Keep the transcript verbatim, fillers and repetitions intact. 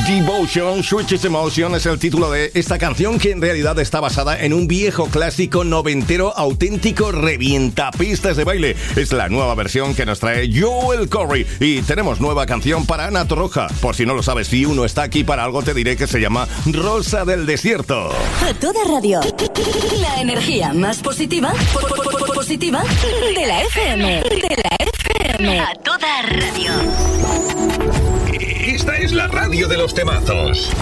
Devotion, Switches Emotion es el título de esta canción que en realidad está basada en un viejo clásico noventero auténtico revientapistas de baile. Es la nueva versión que nos trae Joel Corry y tenemos nueva canción para Ana Torroja. Por si no lo sabes, si uno está aquí para algo te diré que se llama Rosa del Desierto. A toda radio, la energía más positiva, positiva de la F M, de la F M. A toda radio. Esta es la radio de los temazos.